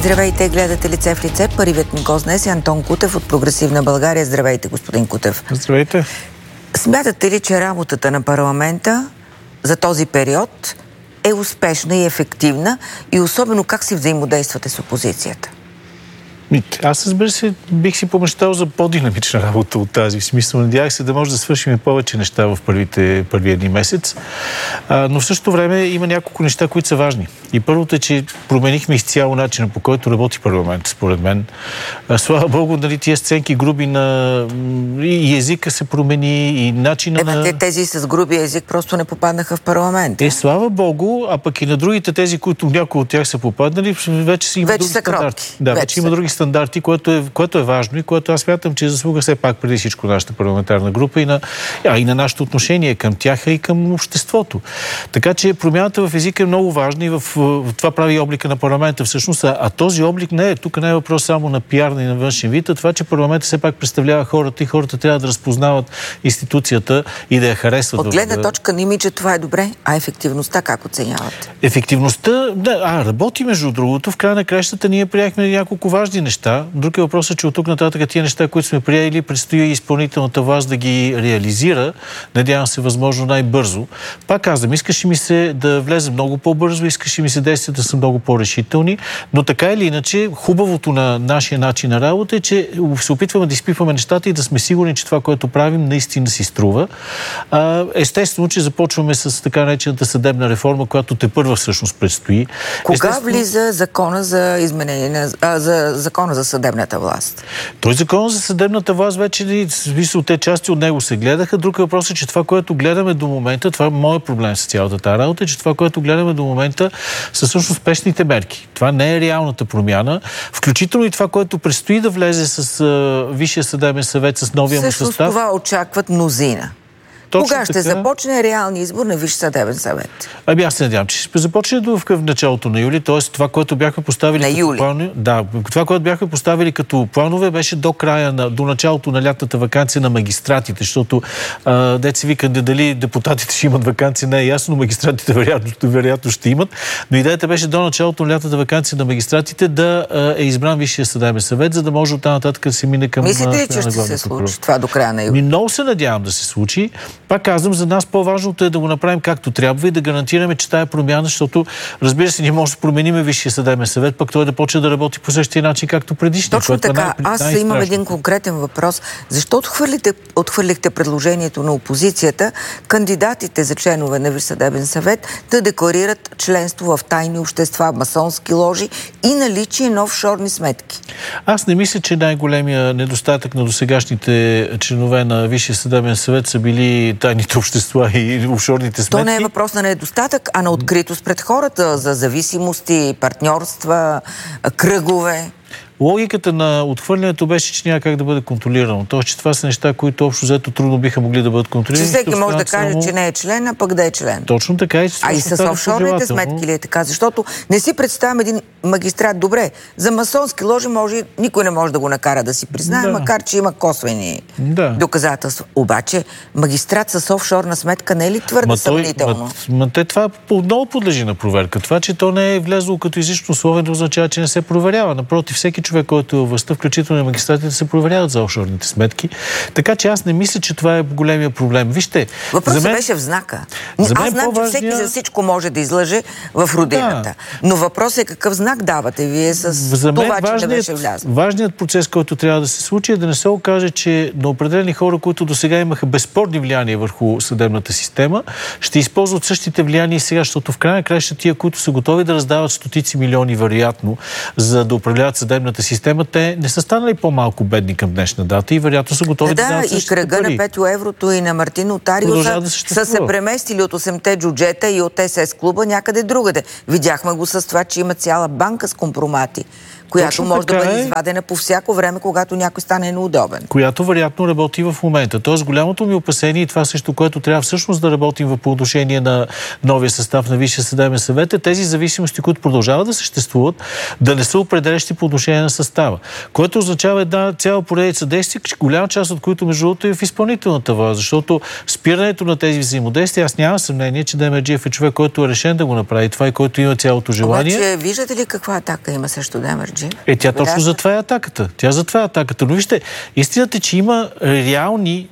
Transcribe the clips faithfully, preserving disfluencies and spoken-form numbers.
Здравейте, гледате Лице в лице. Първият ми гост днес е Антон Кутев от Прогресивна България. Здравейте, господин Кутев. Здравейте. Смятате ли, че работата на парламента за този период е успешна и ефективна и особено как си взаимодействате с опозицията? Аз, разбира се, бих си помечтал за по-динамична работа от тази. В смисъл, надявах се да може да свършим повече неща в първите, първи един месец. А, но в същото време има няколко неща, които са важни. И първото е, че променихме изцяло начина, по който работи парламент, според мен. А, слава Богу, нали, тия сценки груби на... и езика се промени, и начина Ема, на... те тези с грубия език просто не попаднаха в парламент. Е, слава Богу, а пък и на другите тези, които някои от тях са попаднали, вече си има вече други са стандарти. кротки. Да, вече, вече има други стандарти, което е, което е важно и което аз смятам, че заслуга все пак преди всичко нашата парламентарна група и на, а, и на нашето отношение към тях и към обществото. Така че промяната в езика е много важна и в, в това прави облика на парламента всъщност. А, а този облик не е. Тук не е въпрос само на пиарна и на външен вид, а това, че парламентът все пак представлява хората и хората трябва да разпознават институцията и да я харесват. От гледна точка не ми, че това е добре, а ефективността как оценявате? Ефективността, да, а, работи между другото. В края на кращата ние приехме няколко важни неща. Друг е въпросът, че от тук нататък тия неща, които сме приели, предстои изпълнителната власт да ги реализира. Надявам се възможно най-бързо. Пак казвам, искаше ми се да влезе много по-бързо, искаше ми се действията да са много по-решителни, но така или иначе, хубавото на нашия начин на работа е, че се опитваме да изпипваме нещата и да сме сигурни, че това, което правим, наистина си струва. А, естествено, че започваме с така наречената съдебна реформа, която тепърва всъщност предстои. Кога Естествено... влиза закона за изменение на а, за закона за съдебната власт? Той закон за съдебната власт вече зависи от те части от него се гледаха. Друг въпрос е, че това, което гледаме до момента, това е моят проблем с цялата тази работа, е, че това, което гледаме до момента са всъщност спешните мерки. Това не е реалната промяна. Включително и това, което предстои да влезе с а, Висшия съдебен съвет, с новия му състав. Всъщност това очакват мнозина. Точно Кога ще така започне реалния избор на Висш съдебен съвет? Ами аз се надявам, че ще започне до в началото на юли, т.е. това, което бяхме поставили на като юли. планове, да, това, което бяхме поставили като планове, беше до края на, до началото на лятната ваканция на магистратите, защото деца вика, дали депутатите ще имат ваканция, не е ясно, магистратите вероятно, вероятно ще имат, но идеята беше до началото на лятната ваканция на магистратите да е избран Висшия съдебен съвет, за да може оттам нататък да се мине към... Мислите ли, че ще се случи това до края на юли? Много се надявам да се случи. Пак казвам, за нас по-важното е да го направим както трябва и да гарантираме, че тая промяна, защото, разбира се, ние може да променим Висшия съдебен съвет, пък той да почне да работи по същия начин, както предишния. Точно така. Аз имам един конкретен въпрос. Защо отхвърлите, отхвърлихте предложението на опозицията кандидатите за членове на Висш съдебен съвет да декларират членство в тайни общества, масонски ложи и наличие на офшорни сметки? Аз не мисля, че най-големия недостатък на досегашните членове на Висшия съдебен съвет са били тайните общества и офшорните сметки. То не е въпрос на недостатък, а на откритост пред хората за зависимости, партньорства, кръгове. Логиката на отхвърлянето беше, че няма как да бъде контролирано. Тоест, че това са неща, които общо взето трудно биха могли да бъдат контролирани. Че всеки може да каже, само... че не е член, а пък да е член. Точно така. И а и с офшорните сметки ли е така? Защото не си представям един магистрат добре. За масонски ложи може, никой не може да го накара да си признае, да. Макар че има косвени да. доказателства. Обаче магистрат с офшорна сметка не е ли твърде ма съмнително? Ма, ма те това отново подлежи на проверка. Това, че то не е влезло като излишно условие, да означава, че не се проверява. Напротив, всеки човек, който е във властта, включително и магистратите, се проверяват за офшорните сметки. Така че аз не мисля, че това е големия проблем. Вижте, въпросът мен... беше в знака. Аз знам, по-важния... че всеки за всичко може да излъже в родината. Да. Но въпросът е какъв знак давате вие с за мен това, важният, че не беше влязло. Важният процес, който трябва да се случи, е да не се окаже, че на определени хора, които до сега имаха безспорни влияния върху съдебната система, ще използват същите влияния и сега, защото в крайна краща тия, които са готови да раздават стотици милиони вероятно, за да управляват съдебната система, те не са станали по-малко бедни към днешна дата и вероятно са готови да, да дават същите пари. Да, и кръга на Петю Еврото и на Мартин Нотариуса да са се преместили от осемте джуджета и от ес ес клуба някъде другаде. Видяхме го с това, че има цяла банка с компромати, която точно може да бъде е. извадена по всяко време, когато някой стане неудобен. Която вероятно работи в момента. Тоест голямото ми опасение и това също, което трябва всъщност да работим по отношение на новия състав на Висшия съдебен съвет, е тези зависимости, които продължават да съществуват, да не са определящи по отношение на състава. Което означава една цяла поредица действия, голяма част от които между другото е в изпълнителната власт, защото спирането на тези взаимодействия, аз нямам съмнение, че Демерджиев е човек, който е решен да го направи това и който има цялото желание. Обаче, виждате ли каква атака има срещу Демерджиев? Кърджи. Е, тя точно затова е атаката. Тя затова е атаката. Но вижте, истината е, че има реални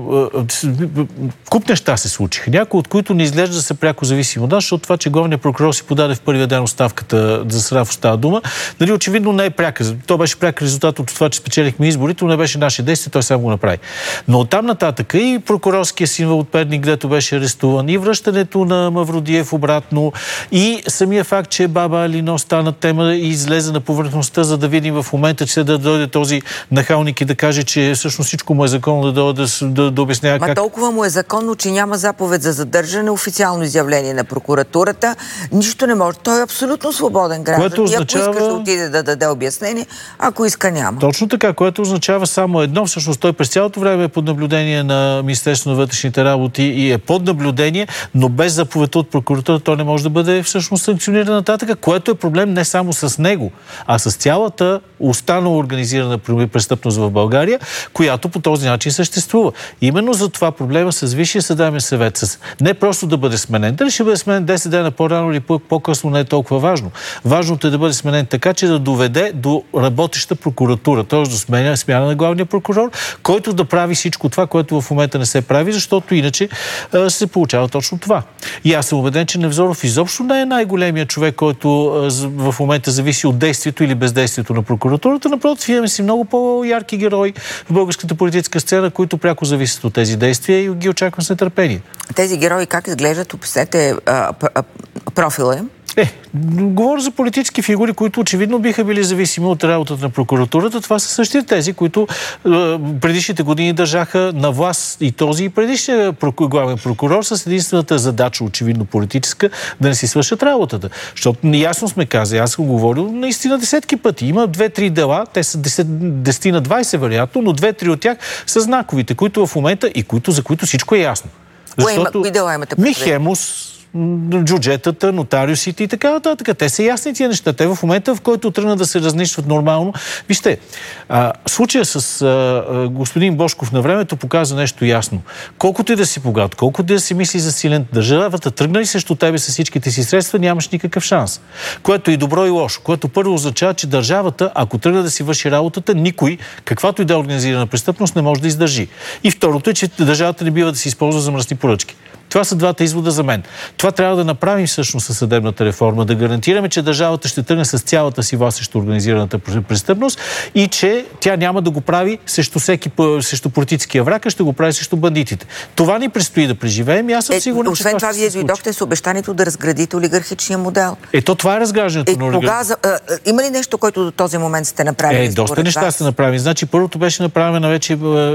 куп неща се случиха. Някои от които не изглежда да са пряко зависимо. Да, защото това, че главният прокурор си подаде в първия ден оставката за Сарафов става дума, нали, очевидно не е пряка. То беше пряк резултат от това, че спечелихме изборите, но не беше наше действие, той сам го направи. Но оттам нататък и прокурорския символ от Перник, където беше арестуван, и връщането на Мавродиев обратно, и самия факт, че баба Алино стана тема и излезе на повърхността, за да видим в момента, че да дойде този нахалник и да каже, че всъщност всичко му е законно да дойде да, да, да обяснява Ма как... толкова му е законно, че няма заповед за задържане, официално изявление на прокуратурата. Нищо не може. Той е абсолютно свободен граждан. Което означава... И ако иска да отиде да даде обяснение, ако иска няма. Точно така, което означава само едно. Всъщност той през цялото време е под наблюдение на Министерството на вътрешните работи и е под наблюдение, но без заповедта от прокуратурата той не може да бъде всъщност санкциониран нататък, което е проблем не само с него, а с цялата останала организирана престъпност в България, която по този начин съществува. Именно за това проблема с Висшия съдебен съвет, с не просто да бъде сменен, дали ще бъде сменен десет дена по-рано или по-късно, не е толкова важно. Важното е да бъде сменен така, че да доведе до работеща прокуратура, т.е. до смяна, смяна на главния прокурор, който да прави всичко това, което в момента не се прави, защото иначе а, се получава точно това. И аз съм убеден, че Невзоров изобщо не е най-големият човек, който а, в момента зависи от действието или бездействието на прокуратурата. Напротив, имаме си много по-ярки герои в българската политическа сцена, които пряко зависят от тези действия и ги очаквам с нетърпение. Тези герои как изглеждат? Описете а, а, профила им. Е, говоря за политически фигури, които очевидно биха били зависими от работата на прокуратурата. Това са същите тези, които е, предишните години държаха на власт и този и предишния главен прокурор с единствената задача, очевидно политическа, да не си свършат работата. Защото ясно сме казали, аз съм говорил наистина десетки пъти. Има две-три дела, те са десет на двайсет вероятно, но две-три от тях са знаковите, които в момента и които, за които всичко е ясно. Защото кои дела имате? Михемус, джуджетата, нотариусите и така нататък. Те са ясни тия неща. Те в момента, в който тръгнат да се разнищват нормално. Вижте, а, случая с а, господин Божков на времето показа нещо ясно. Колкото и да си богат, колкото и да си мисли за силен, държавата тръгна ли срещу тебе с всичките си средства, нямаш никакъв шанс. Което е и добро и лошо. Което първо означава, че държавата, ако тръгне да си върши работата, никой, каквато и да е организирана престъпност, не може да издържи. И второто е, че държавата не бива да се използва за мръсни поръчки. Това са двата извода за мен. Това трябва да направим всъщност със съдебната реформа, да гарантираме, че държавата ще тръгне с цялата си власт срещу организираната престъпност и че тя няма да го прави срещу всеки, срещу политическия враг, а ще го прави срещу бандитите. Това ни предстои да преживеем и аз съм е, сигурен, че това, това вие дойдохте с обещанието да разградите олигархичния модел. Ето това е разграждането е, на олигархичния. Има ли нещо, което до този момент сте направили? Е, доста неща сте направили. Значи, първото беше направена вече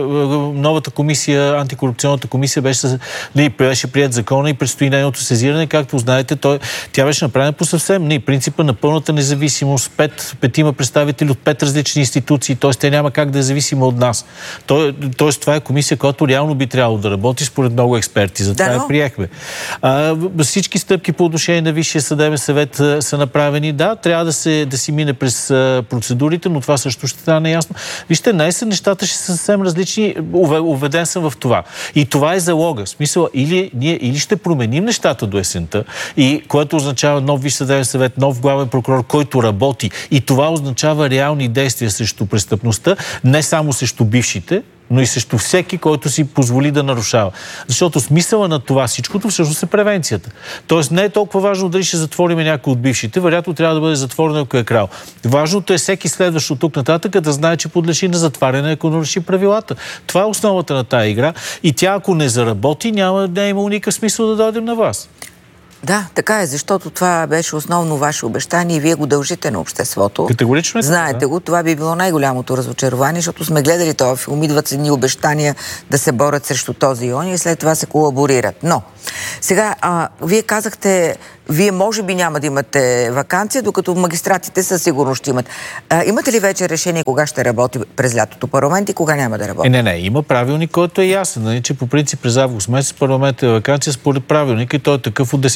новата комисия, антикорупционната комисия беше, беше прият закона и предстои нейното сезиране. Както знаете, той, тя беше направена по съвсем не, принципа на пълната независимост, пет, петима представители от пет различни институции, т.е. те няма как да е зависима от нас. Т.е. това е комисия, която реално би трябвало да работи според много експерти. Затова да, я приехме. А, всички стъпки по отношение на Висшия съдебен съвет а, са направени. Да, трябва да, се, да си мине през а, процедурите, но това също ще стане ясно. Вижте, най-сън нещата ще са съвсем различни. Уведен съм в това. И това е залога. Смисъл, или ние или ще променим нещата до есента, и което означава нов Висш съдебен съвет, нов главен прокурор, който работи. И това означава реални действия срещу престъпността, не само срещу бившите, но и срещу всеки, който си позволи да нарушава. Защото смисъла на това всичкото всъщност е превенцията. Тоест не е толкова важно дали ще затворим някой от бившите, вероятно трябва да бъде затворен, ако е крал. Важното е всеки следващ от тук нататък да знае, че подлежи на затваряне, ако наруши правилата. Това е основата на тая игра и тя, ако не заработи, няма да има никакъв смисъл да дойдем на вас. Да, така е, защото това беше основно ваше обещание и вие го дължите на обществото. Категорично е. Знаете да. го, това би било най-голямото разочарование, защото сме гледали това филм, идват едни обещания да се борят срещу този он и след това се колаборират. Но, сега, а, вие казахте, вие може би няма да имате ваканция, докато магистратите със сигурност ще имат. А, имате ли вече решение кога ще работи през лятото парламент и кога няма да работи? Е, не, не, има правилник, който е ясен, нали, че по принцип през август месец парламент е ваканция според правилника и той е такъв от десет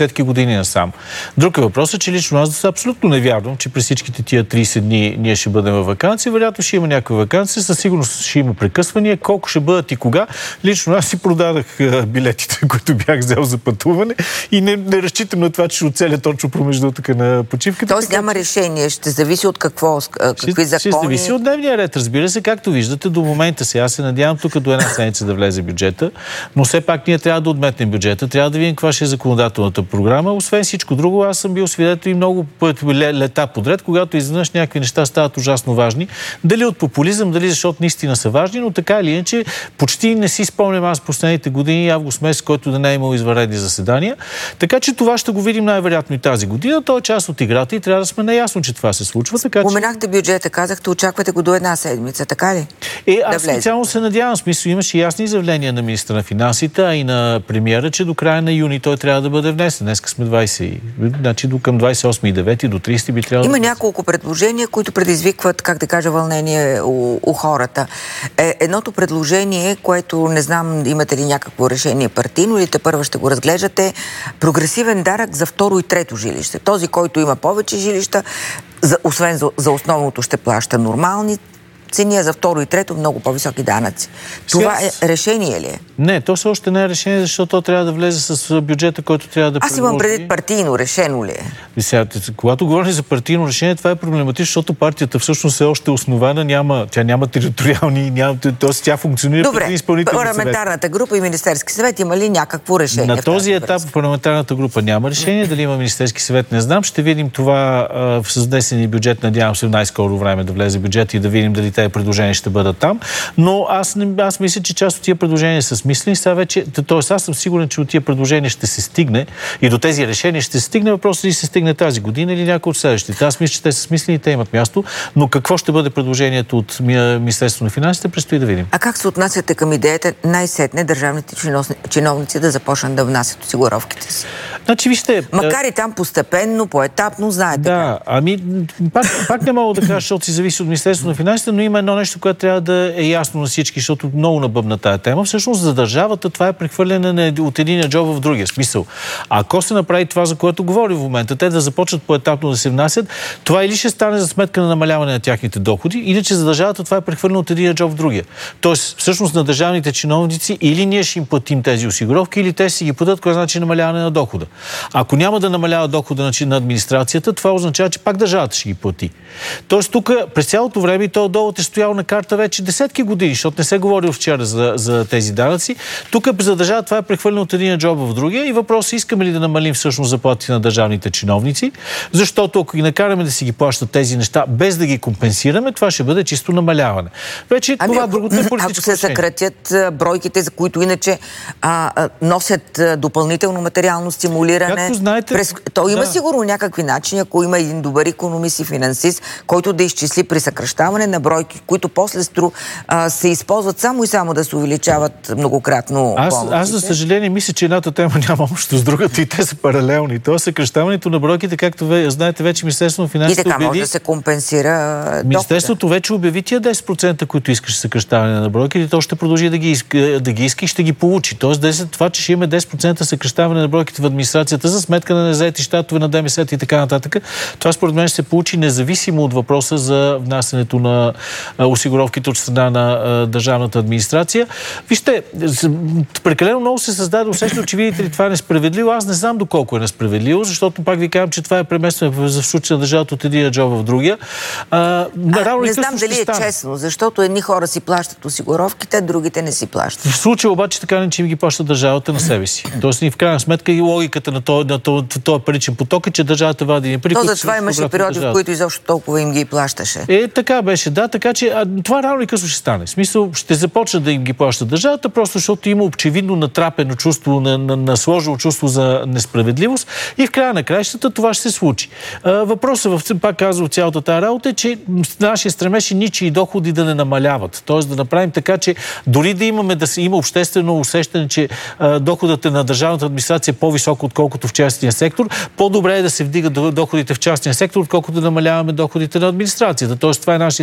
десетки години насам. Друг е въпросът, че лично аз абсолютно не вярвам, че през всичките тия трийсет дни ние ще бъдем във ваканция. Вероятно ще има някаква ваканция, със сигурност ще има прекъсвания. Колко ще бъдат и кога? Лично аз си продадах билетите, които бях взел за пътуване и не, не разчитам на това, че ще оцеля точно промеждутъка на почивката. Тоест няма решение, ще зависи от какво, какви ще, закони... Ще зависи от дневния ред, разбира се. Както виждате, до момента сега се надявам тук до една седмица да влезе бюджета, но все пак ние трябва да отметнем бюджета, трябва да видим каква ще е законодателната програма. Освен всичко друго, аз съм бил свидетел и много лета подред, когато изведнъж някакви неща стават ужасно важни. Дали от популизъм, дали защото наистина са важни, но така или иначе почти не си спомням аз последните години, август месец, който да не е имал извънредни заседания. Така че това ще го видим най-вероятно и тази година. То е част от играта и трябва да сме наясно, че това се случва. Така, споменахте че... бюджета, казахте, очаквате го до една седмица, така ли? Е, аз да специално се надявам. В смисъл, имаше ясни изявления на министра на финансите, а и на премиера, че до края на юни той трябва да бъде внесен. Днеска сме двайсет, значи до към двайсет и осми и девети, до трийсети би трябвало. Има да... няколко предложения, които предизвикват, как да кажа, вълнение у, у хората. Е, едното предложение, което не знам, имате ли някакво решение партийно, или те първо ще го разглеждате, прогресивен дарък за второ и трето жилище. Този, който има повече жилища, за, освен за, за основното ще плаща нормални цени, а за второ и трето много по-високи данъци. Това е решение ли е? Не, то все още не е решение, защото то трябва да влезе с бюджета, който трябва да Аз имам предвид партийно, решено ли е? Сега, когато говорим за партийно решение, това е проблематично, защото партията всъщност е още основана, няма, тя няма териториални, няма, т.е. тя функционира. Добре, парламентарната група и Министерски съвет има ли някакво решение? На този етап парламентарната група няма решение, дали има Министерски съвет, не знам. Ще видим това в създесения бюджет, надявам се в най-скоро време да влезе бюджет и да видим дали тези предложения ще бъдат там. Но аз, не, аз мисля, че част от тия предложения са смислени. Сега вече, т.е. аз съм сигурен, че от тия предложения ще се стигне и до тези решения ще се стигне. Въпросът ли се стигне тази година или някой от следващите. Аз мисля, че те са смислени и те имат място, но какво ще бъде предложението от Министерството на финансите, предстои да видим. А как се отнасяте към идеята най-сетне държавните чиновници да започнат да внасят осигуровките си? Значи, вижте, макар и там постепенно, поетапно, знаете. Да, как. ами пак, пак не мога да кажа, защото си зависи от Министерството на финансите, но има едно нещо, което трябва да е ясно на всички, защото много набъбна тая тема. Всъщност за държавата това е прехвърляне от единия джоб в другия смисъл. Ако се направи това, за което говори в момента, те да започнат поетапно да се внасят, това или ще стане за сметка на намаляване на тяхните доходи, иначе за държавата това е прехвърляне от единия джоб в другия. Тоест, всъщност на държавните чиновници или ние ще им платим тези осигуровки, или те си ги платят, което значи намаляване на дохода. Ако няма да намалява дохода на администрацията, това означава, че пак държавата ще ги плати. Тоест тук през цялото време и то довод е стоял на карта вече десетки години, защото не се говори вчера за, за тези данъци. Тук за държавата това е прехвърлено от един джоб в другия и въпросът е, искаме ли да намалим всъщност заплатите на държавните чиновници, защото ако ги накараме да си ги плащат тези неща без да ги компенсираме, това ще бъде чисто намаляване. Вече ами, това другото е политическо. Ако се съкратят бройките, за които иначе а, а, носят допълнително материално стимулиране. Както знаете, през... То има да. Сигурно някакви начини, ако има един добър икономист и финансист, който да изчисли при съкръщаване на бройки, които после стру, а, се използват само и само да се увеличават многократно аз, помощите. Аз, за съжаление, мисля, че едната тема няма общо с другата и те са паралелни. То съкръщаването на бройките, както ве, знаете, вече Министерството на финансите и така обяви... може да се компенсира Министерството дохода. вече обяви тия десет процента, които искаш съкръщаване на бройките, то ще продължи да ги, иска, да ги иска и ще ги получи. Тоест десет, това, че ще имаме десет процента съкръщаване на бройките в администрацията за сметка на незаети щатове на ДМС и така нататък, това според мен ще се получи независимо от въпроса за внасянето на осигуровките от страна на държавната администрация. Вижте, прекалено много се създаде усещане, че видите ли това е несправедливо. Аз не знам доколко е несправедливо, защото пак ви казвам, че това е преместване за случай на държавата от един джоб в другия. А, а, не знам дали е стане. Честно, защото едни хора си плащат осигуровките, другите не си плащат. В случая обаче така не, че им ги плаща държавата на себе си. Тоест ни в крайна сметка и логиката на този, на този, този паричен поток е, че държавата вади пари. То за това имаше периоди, в които изобщо толкова им ги плащаше. Е, така беше, да, така че а, това рано и късно ще стане. В смисъл, ще започне да им ги плаща държавата, просто защото има очевидно натрапено чувство, на, на, на сложено чувство за несправедливост и в края на краищата това ще се случи. А, въпросът, в, пак казвам, цялата тази работа е, че нашия стремеж е ничии доходи да не намаляват. Тоест да направим така, че дори да имаме, да се има обществено усещане, че а, доходът на държавната администрация е по-висок, отколкото в частния сектор, по-добре е да се вдигат доходите в частния сектор, отколкото да намаляваме доходите на администрацията. Тоест това е нашия стремеж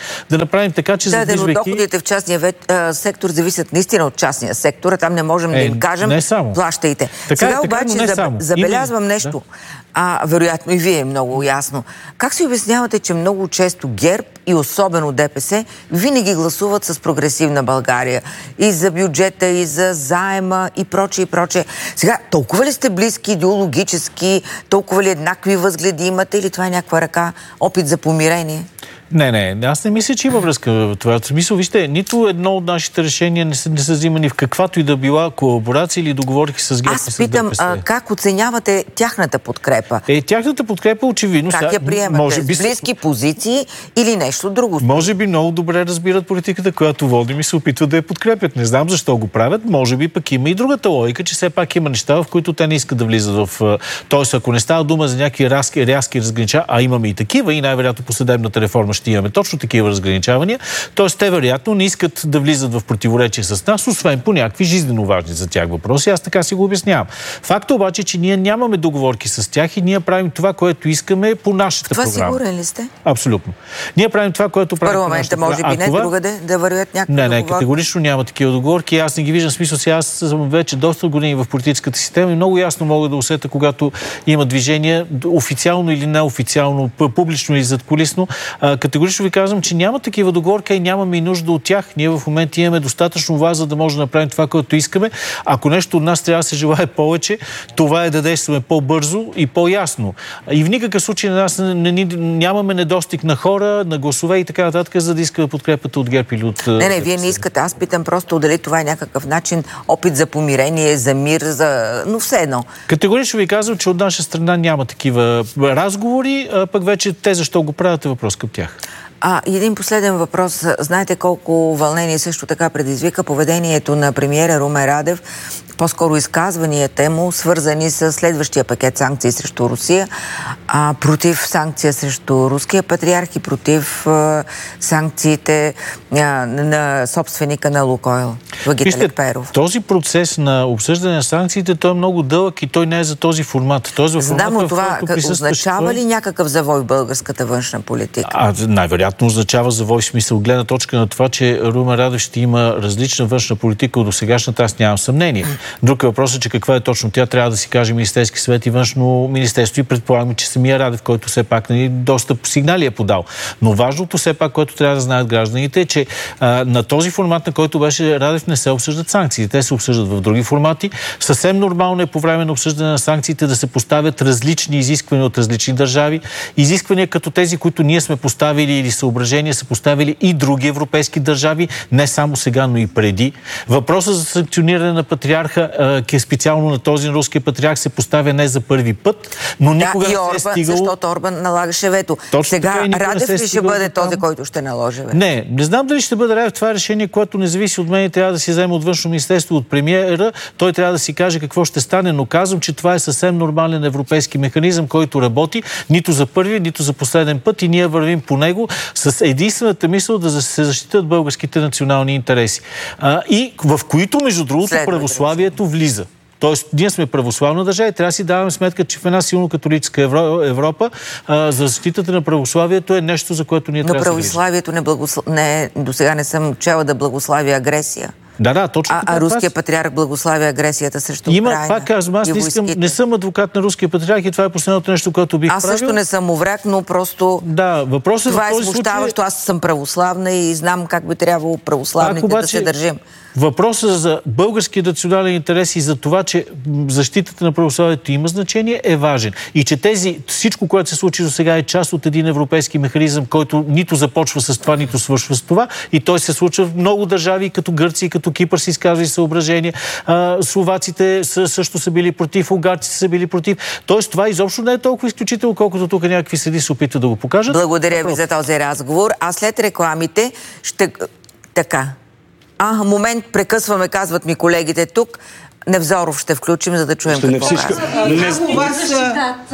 да направим така, че да, задвижвайки... Да, но доходите в частния вет, а, сектор зависят наистина от частния сектор, а там не можем е, да им кажем, не само. Плащайте. Така, Сега така, обаче не заб... само. забелязвам Има... нещо, да. а вероятно и вие много ясно. Как си обяснявате, че много често ГЕРБ и особено ДПС винаги гласуват с прогресивна България и за бюджета, и за заема, и прочее, и прочее. Сега, толкова ли сте близки идеологически, толкова ли еднакви възгледи имате или това е някаква ръка, опит за помирение? Не, не, аз не мисля, че има връзка в това. В смисъл, вижте, нито едно от нашите решения не са, не са взимани в каквато и да била колаборация или договорки с ГЕРБ. Аз питам, а, как оценявате тяхната подкрепа? Е, тяхната подкрепа очевидно... Как я приемате? Може би, с близки позиции или нещо друго? Може би много добре разбират политиката, която водим и се опитват да я подкрепят. Не знам защо го правят. Може би пък има и другата логика, че все пак има неща, в които те не искат да влизат в... Тоест, ако не става дума за някакви рязки, рязки разграничавания, а имаме и такива, и най-вероятно по съдебната реформа ще имаме точно такива разграничавания. Тоест, те вероятно не искат да влизат в противоречие с нас, освен по някакви жизненно важни за тях въпроси. Аз така си го обяснявам. Факт обаче, че ние нямаме договорки с тях и ние правим това, което искаме по нашата това програма. Това сигурен ли сте? Абсолютно. Ние правим това, което правим по нашата програма. Парламента може би не, това... другаде да вървят някакви Не, не, договорки. категорично няма такива договорки. Аз не ги виждам смисъл. Сега аз съм вече доста години в политическата система и много ясно мога да усета, когато има движение, официално или неофициално, публично или задкулисно. Категорично ви казвам, че няма такива договорки и нямаме и нужда от тях. Ние в момента имаме достатъчно власт, за да може да направим това, което искаме. Ако нещо от нас трябва да се желае повече, това е да действаме по-бързо и по-ясно. И в никакъв случай на нас не, не, нямаме недостиг на хора, на гласове и така нататък, за да искаме подкрепата от ГЕРБ или от... Не, не, вие не искате. Аз питам просто дали това е някакъв начин, опит за помирение, за мир, за... но все едно. Категорично ви казвам, че от наша страна няма такива разговори, а пък вече те защо го правят е въпрос към тях. А, един последен въпрос. Знаете колко вълнение също така предизвика поведението на премиера Румен Радев, по-скоро изказванията му, свързани с следващия пакет санкции срещу Русия, а, против санкция срещу руския патриарх и против а, санкциите а, на собственика на Лукойл, Вагиталий Лекперов. Този процес на обсъждане на санкциите, той е много дълъг и той не е за този формат. Той е за формата, Знам, но това присъстващ... означава ли някакъв завой в българската външна политика? А, най-вероятно означава завой в смисъл гледна точка на това, че Румен Радев ще има различна външна политика от досегашната, аз нямам съмнение. Друг е въпросът, че каква е точно тя, трябва да си каже Министерски съвет и външно министерство и предполагам, че самия Радев, който все пак нали, доста сигнали е подал. Но важното все пак, което трябва да знаят гражданите е, че а, на този формат, на който беше Радев, не се обсъждат санкции. Те се обсъждат в други формати. Съвсем нормално е по време на обсъждане на санкциите да се поставят различни изисквания от различни държави. Изисквания като тези, които ние сме поставили или съображения са поставили и други европейски държави, не само сега, но и преди. Въпросът за санкциониране на патриарха, е специално на този на руския патриарх, се поставя не за първи път, но никога да, не Орбан, се е стигало... защото Орбан налагаше вето. Точно сега така, Радев ли ще бъде този, който ще наложи вето? Не, не знам дали ще бъде Радев. Това е решение, което не зависи от мен и трябва да си вземе от външно министерство, от премиера. Той трябва да си каже какво ще стане, но казвам, че това е съвсем нормален европейски механизъм, който работи нито за първи, нито за последен път и ние вървим по него с единствената мисъл да се защитят българските национални интереси. А, и в които, между другото, Следва православието влиза. Тоест, ние сме православна държава и трябва да си даваме сметка, че в една силно католическа Европа а, за защитата на православието е нещо, за което ние Но трябва да се православието не, благосл... не до сега не съм чела да благослави агресия. Да, да, точно а, така. А руския патриарх благославя агресията срещу Има, Украйна. пак казвам, аз не, искам, не съм адвокат на руския патриарх и това е последното нещо, което бих аз правил. Аз също не съм уврак, но просто да, въпросът това в е този смущаващо. случай... Аз съм православна и знам как би трябвало православните обаче... да се държим. Въпросът за българския национален интерес и за това, че защитата на православието има значение, е важен. И че тези, всичко, което се случи до сега, е част от един европейски механизъм, който нито започва с това, нито свършва с това. И той се случва в много държави, като Гърция, като Кипър си изказва съображения. А, словаците са, също са били против, унгарците са били против. Тоест това изобщо не е толкова изключително, колкото тук някакви следи се опитват да го покажат. Благодаря ви за този разговор. А след рекламите ще... Така. А, момент, прекъсваме, казват ми колегите тук. Невзоров ще включим, за да чуем ще какво казва. Как у вас защитат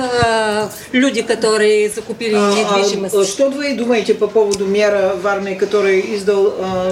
люди, которые закупили недвижимость? Что вы думаете по поводу мэра в армии, который издал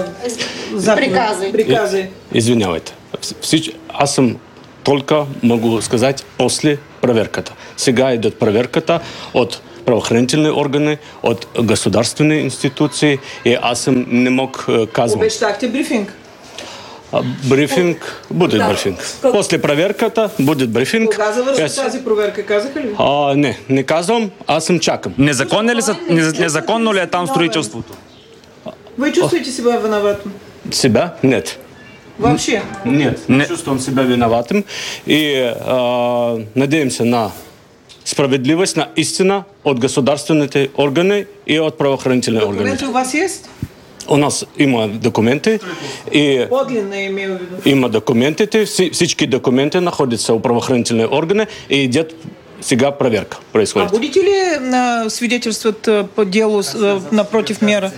приказы? приказы? Извинявайте. Аз съм только могу сказать после проверката. Сега идет проверката от правоохранителни органи, от государствени институции и аз съм не мог казвам. Обещахте брифинг. А, брифинг, буде да. брифинг. После проверката буде брифинг. Кога завърши Аз... тази проверка, казаха ли? А, не, не казвам, аз съм чакам. Незаконно ли, са, незаконно ли е там строителството? Вы чувствуете себя виноватым? Себя? Нет. Вообще? Нет, не чувствам себя виноватым. И а, надеемся на справедливость, на истина от государственните органи и от правоохранителни органи. Документы у вас есть? У нас има документи. И подлинно имею в виду. Има документите, всички документи находятся у правоохранителни органи и идет сега проверка происходит. А будете ли а, свидетельствовать по делу а, напротив мера?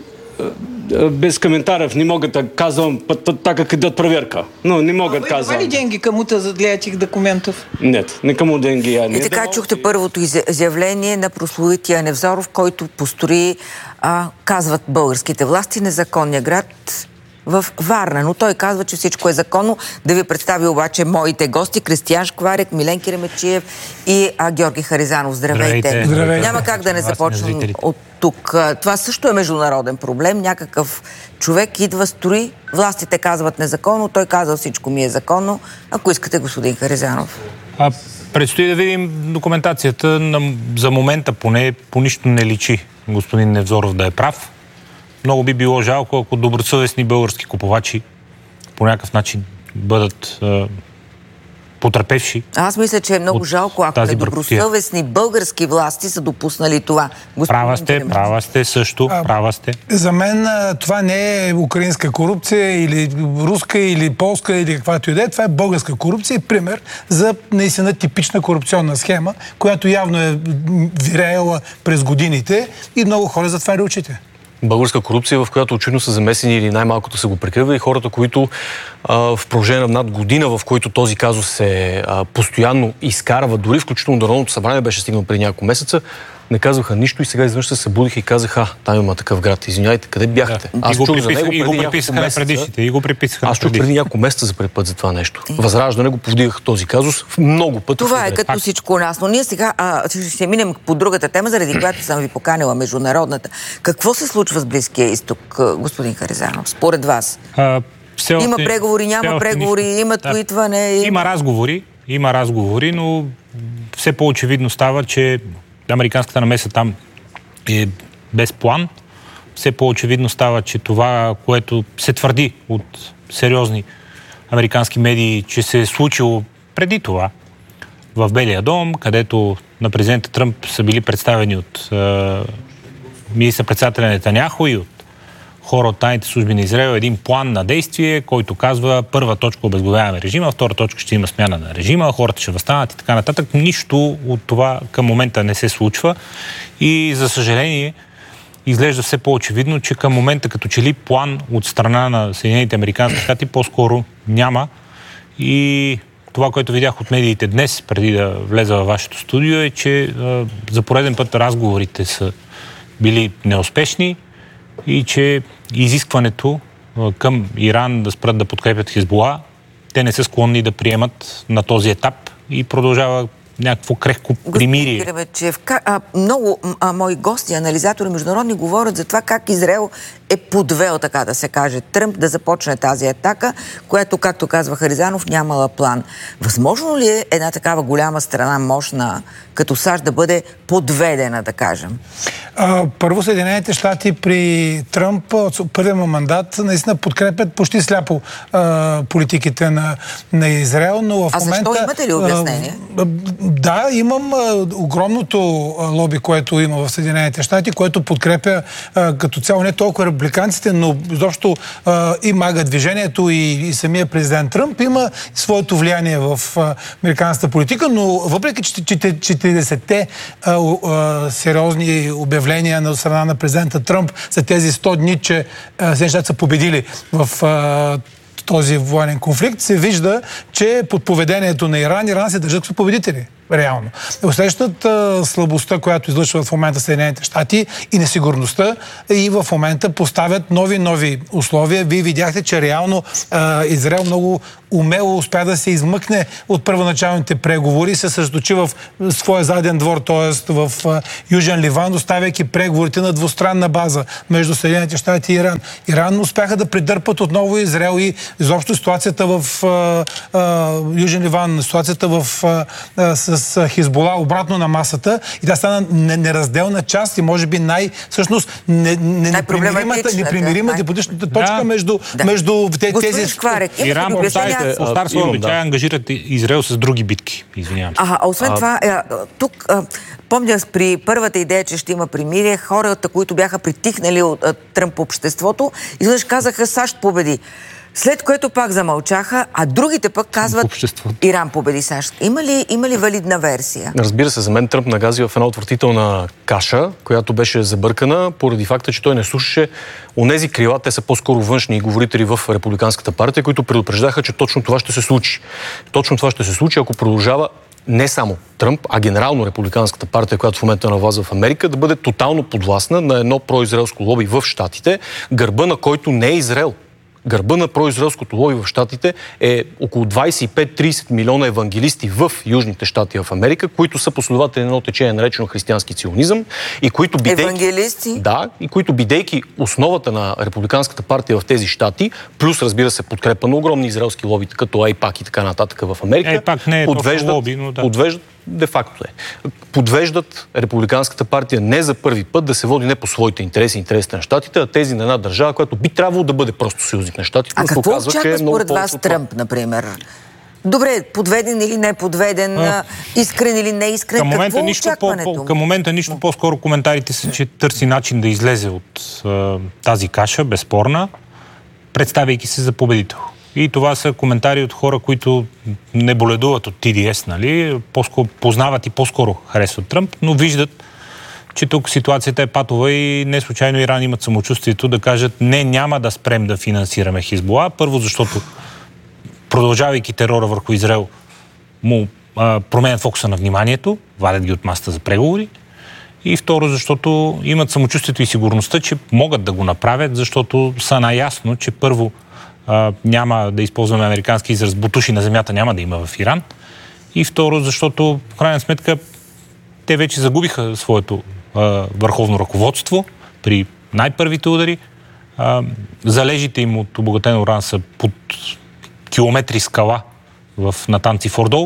Без комментариев не мога да казвам, так как идет проверка. Ну, не мога да казвам. А вы давали деньги кому-то для этих документов? Нет, никому деньги я не И така чухте първото изявление на прословутия Невзоров, който построи, а, казват българските власти, незаконния град в Варна. Но той казва, че всичко е законно. Да ви представи обаче моите гости. Кристиян Шкварек, Милен Киремечиев и а, Георги Харизанов. Здравейте. Здравейте. Здравейте. Няма как да не започнем от тук. Това също е международен проблем. Някакъв човек идва, строи, властите казват незаконно, той казва всичко ми е законно. Ако искате, господин Харизанов. А, предстои да видим документацията. На, за момента поне по нищо не личи господин Невзоров да е прав. Много би било жалко, ако добросъвестни български купувачи по някакъв начин бъдат е, потърпевши. Аз мисля, че е много жалко, ако недобросъвестни български власти са допуснали това. Господин права сте, Киремечиев. права сте също, а, права сте. За мен това не е украинска корупция или руска, или полска, или каквато и да е. Това е българска корупция и пример за наистина типична корупционна схема, която явно е виреяла през годините и много хора затваря очите. Българска корупция, в която очевидно са замесени или най-малкото се го прикрива и хората, които а, в продължение на над година, в който този казус се а, постоянно изкарва, дори включително до Народното събрание беше стигнал преди няколко месеца, не казваха нищо и сега изведнъж се събудиха и казаха, а, там има такъв град, извинявайте, къде бяхте? Да. Аз чух за него преди няколко месеца. Предишните, и го приписаха. Аз чух преди няколко месеца за първи път за това нещо. Възраждане го повдигаха този казус в много пъти. Това е като всичко нас. Но ние сега а, ще минем по другата тема, заради която съм ви поканила, международната. Какво се случва с Близкия изток, господин Харизанов, според вас? А, все има още, преговори, няма преговори, нищо. Има да. Туитване. Има... има разговори, има разговори, но все по-очевидно става, че американската намеса там е без план. Все по-очевидно става, че това, което се твърди от сериозни американски медии, че се е случило преди това в Белия дом, където на президента Тръмп са били представени от е, министър-председателя Нетаняху и от хора от тайните служби на Израел един план на действие, който казва първа точка обезглавяваме режима, втора точка ще има смяна на режима, хората ще възстанат и така нататък. Нищо от това към момента не се случва и за съжаление изглежда все по-очевидно, че към момента като че ли план от страна на Съединените американски щати по-скоро няма и това, което видях от медиите днес, преди да влеза във вашето студио, е, че а, за пореден път разговорите са били неуспешни и че изискването а, към Иран да спрат да подкрепят Хизбула, те не са склонни да приемат на този етап и продължава някакво крехко примирие. Господин Киремечиев, а, много а, мои гости, анализатори международни говорят за това как Израел е подвел, така да се каже, Тръмп да започне тази атака, която, както казва Харизанов, нямала план. Възможно ли е една такава голяма страна, мощна, като САЩ, да бъде подведена, да кажем? А, първо, Съединените щати при Тръмп от първия му мандат наистина подкрепят почти сляпо а, политиките на, на Израел, но в а момента... А защо имате ли обяснение? А, да, имам а, огромното лоби, което има в Съединените щати, което подкрепя а, като цяло не толкова републиканците, но изобщо а, и мага движението и, и самия президент Тръмп има своето влияние в а, американската политика, но въпреки четиридесетте а, а, сериозни обявления на страна на президента Тръмп за тези сто дни, че Съединените щати са победили в а, този военен конфликт, се вижда, че под поведението на Иран, Иран се държат като победители. Реално. Усещат а, слабостта, която излъчва в момента Съединените щати и несигурността, и в момента поставят нови нови условия. Вие видяхте, че реално а, Израел много умело успя да се измъкне от първоначалните преговори, се съсредоточи в своя заден двор, т.е. в а, Южен Ливан, доставяйки преговорите на двустранна база между Съединените щати и Иран. Иран успяха да придърпат отново Израел и изобщо ситуацията в а, а, Южен Ливан, ситуацията в а, а, с с Хизбола обратно на масата и да стана неразделна част и може би най- всъщност не, не, непримиримата, непримиримата дипломатичната точка да. между, да. между тези... Шкварек, Иран остар своя обичай ангажират Израел с други битки. Извинявам се. А, а освен а... това, е, тук а, помня при първата идея, че ще има примирие, хората, които бяха притихнали от а, Тръмп обществото, изведнъж казаха САЩ победи. След което пак замълчаха, а другите пък казват Иран победи САЩ. Има ли, има ли валидна версия? Разбира се, за мен Тръмп нагази в една отвратителна каша, която беше забъркана поради факта, че той не слушаше онези крила, те са по-скоро външни говорители в Републиканската партия, които предупреждаха, че точно това ще се случи. Точно това ще се случи, ако продължава не само Тръмп, а генерално Републиканската партия, която в момента е на власт в Америка, да бъде тотално подвластна на едно произраелско лоби в Щатите, гърба на който не е Израел. Гърба на произраелското лоби в Щатите е около двайсет и пет до трийсет милиона евангелисти в Южните щати в Америка, които са последователи на едно течение, наречено християнски ционизъм, и които бидейки... Евангелисти? Да, и които бидейки основата на Републиканската партия в тези щати, плюс, разбира се, подкрепа на огромни израелски лобита, като Айпак и така нататък в Америка, Айпак не е подвеждат, лоби, но да. подвеждат де-факто е. Подвеждат Републиканската партия не за първи път да се води не по своите интереси, интересите на щатите, а тези на една държава, която би трябвало да бъде просто съюзник на щатите. А какво показва, очаква че е според вас Тръмп, например? Добре, подведен или не подведен, а, искрен или не искрен, към момента какво нищо очакването? По, към момента нищо по-скоро коментарите са, че търси начин да излезе от а, тази каша, безспорна, представяйки се за победител. И това са коментари от хора, които не боледуват от Ти Ди Ес, нали? По-скоро познават и по-скоро харесват Тръмп, но виждат, че тук ситуацията е патова и не случайно Иран имат самочувствието да кажат не, няма да спрем да финансираме Хизбола. Първо, защото продължавайки терора върху Израел, му а, променят фокуса на вниманието, вадят ги от масата за преговори. И второ, защото имат самочувствието и сигурността, че могат да го направят, защото са наясно, че първо а, няма да използваме американски израз, бутуши на земята няма да има в Иран. И второ, защото в крайна сметка те вече загубиха своето а, върховно ръководство при най-първите удари. А, залежите им от обогатен уран са под километри скала в Натанци Фордол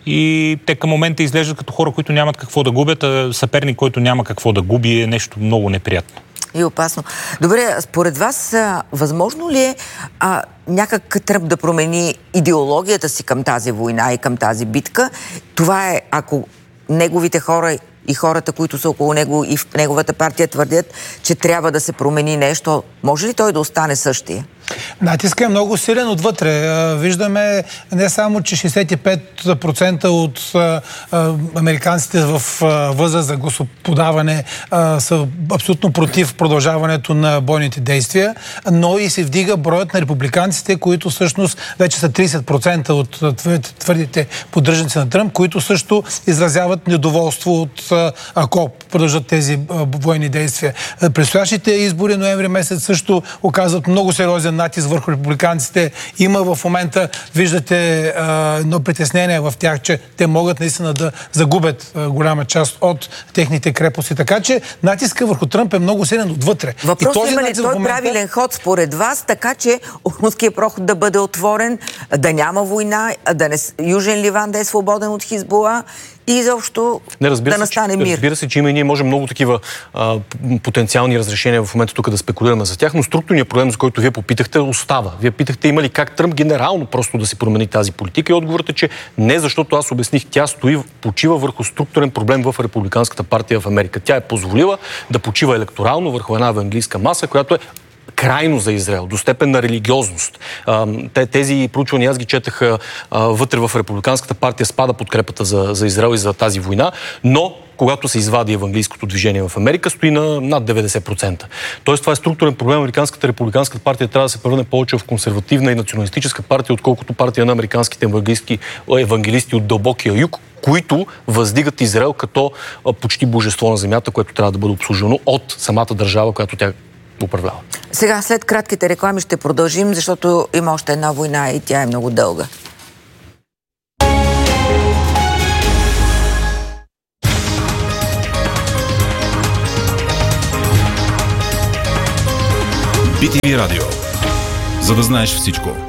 и те към момента изглеждат като хора, които нямат какво да губят, а съперник, който няма какво да губи, е нещо много неприятно. И опасно. Добре, според вас, а, възможно ли е а, някак Тръмп да промени идеологията си към тази война и към тази битка? Това е, ако неговите хора и хората, които са около него и в неговата партия твърдят, че трябва да се промени нещо, може ли той да остане същия? Натискът е много силен отвътре. Виждаме не само, че шейсет и пет процента от а, а, американците в а, възраст за гласоподаване а, са абсолютно против продължаването на бойните действия, но и се вдига броят на републиканците, които всъщност вече са трийсет процента от твърдите поддръжници на Тръмп, които също изразяват недоволство от а, ако продължат тези а, бойни действия. Предстоящите избори ноември месец също оказват много сериозен натиск върху републиканците. Има в момента, виждате, едно притеснение в тях, че те могат наистина да загубят голяма част от техните крепости. Така че натиска върху Тръмп е много силен отвътре. Въпросът има ли той момента... правилен ход според вас, така че Ормузския проход да бъде отворен, да няма война, да не... Южен Ливан да е свободен от Хизбола и изобщо не, да настане че, мир. Разбира се, че има и ние можем много такива а, потенциални разрешения в момента тук да спекулираме за тях, но структурният проблем, за който вие попитахте, остава. Вие питахте има ли как Тръмп генерално просто да си промени тази политика и отговорът е, че не, защото аз обясних, тя стои, почива върху структурен проблем в Републиканската партия в Америка. Тя е позволила да почива електорално върху една евангелистка маса, която е крайно за Израел, до степен на религиозност. Тези проучвания аз ги четах вътре в Републиканската партия, спада подкрепата за, за Израел и за тази война, но когато се извади евангелийското движение в Америка, стои на над деветдесет процента. Тоест това е структурен проблем. Американската републиканска партия трябва да се превърне повече в консервативна и националистическа партия, отколкото партия на американските евангелисти, евангелисти от дълбокия юг, които въздигат Израел като а, почти божество на земята, което трябва да бъде обслужено от самата държава, която тя управлява. Сега, след кратките реклами ще продължим, защото има още една война и тя е много дълга. би ти ви Радио. За да знаеш всичко.